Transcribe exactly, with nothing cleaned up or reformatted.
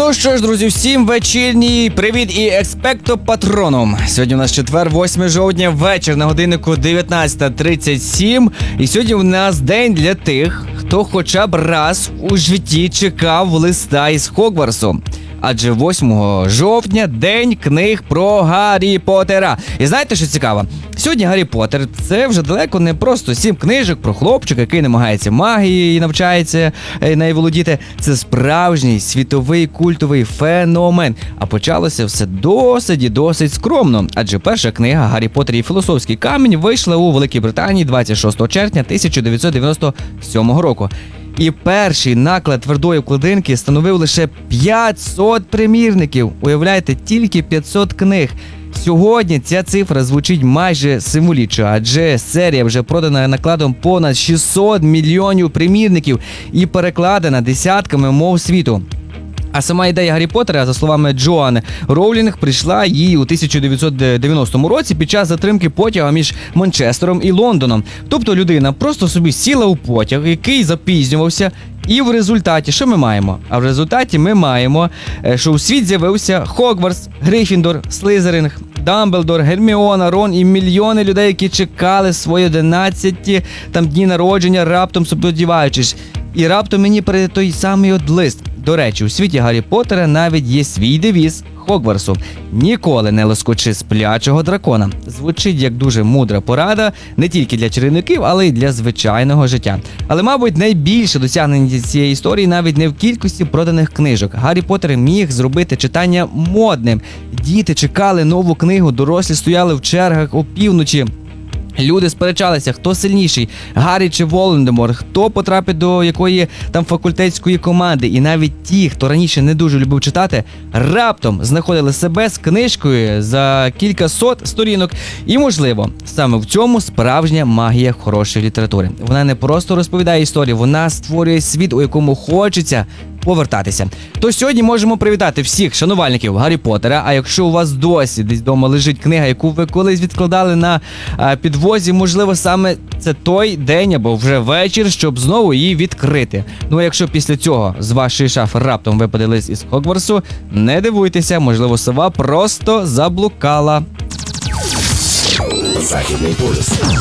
Ну що ж, друзі, всім вечірній привіт і експекто патроном. Сьогодні у нас четвер, восьме жовтня, вечір, на годиннику дев'ятнадцята тридцять сім. І сьогодні у нас день для тих, хто хоча б раз у житті чекав листа із Хогвартсу. Адже восьмого жовтня день книг про Гаррі Поттера. І знаєте, що цікаво? Сьогодні Гаррі Поттер – це вже далеко не просто сім книжок про хлопчика, який намагається магії і навчається нею володіти. Це справжній світовий культовий феномен. А почалося все досить і досить скромно. Адже перша книга «Гаррі Поттер і філософський камінь» вийшла у Великій Британії двадцять шостого червня тисяча дев'ятсот дев'яносто сьомого року. І перший наклад твердої вкладинки становив лише п'ятсот примірників. Уявляєте, тільки п'ятсот книг. Сьогодні ця цифра звучить майже символічно, адже серія вже продана накладом понад шістсот мільйонів примірників і перекладена десятками мов світу. А сама ідея Гаррі Поттера, за словами Джоан Роулінг, прийшла їй у тисяча дев'ятсот дев'яностому році під час затримки потяга між Манчестером і Лондоном. Тобто людина просто собі сіла у потяг, який запізнювався, і в результаті що ми маємо? А в результаті ми маємо, що у світ з'явився Хогвартс, Гриффіндор, Слизеринг, Дамблдор, Герміона, Рон і мільйони людей, які чекали свої одинадцяті там дні народження, раптом сподіваючись. І раптом мені перед той самий от лист. До речі, у світі Гаррі Поттера навіть є свій девіз Хогвартсу: «Ніколи не лоскочи сплячого дракона». Звучить як дуже мудра порада не тільки для чарівників, але й для звичайного життя. Але, мабуть, найбільше досягнення цієї історії навіть не в кількості проданих книжок. Гаррі Поттер міг зробити читання модним. Діти чекали нову книгу, дорослі стояли в чергах опівночі. Люди сперечалися, хто сильніший, Гаррі чи Волан-де-Морт, хто потрапить до якої там факультетської команди. І навіть ті, хто раніше не дуже любив читати, раптом знаходили себе з книжкою за кількасот сторінок. І, можливо, саме в цьому справжня магія хорошої літератури. Вона не просто розповідає історію, вона створює світ, у якому хочеться повертатися. То сьогодні можемо привітати всіх шанувальників Гаррі Поттера, а якщо у вас досі десь вдома лежить книга, яку ви колись відкладали на а, підвозі, можливо, саме це той день або вже вечір, щоб знову її відкрити. Ну а якщо після цього з вашої шафи раптом випаде лист із Хогвартсу, не дивуйтеся, можливо, сова просто заблукала. Західний полюс.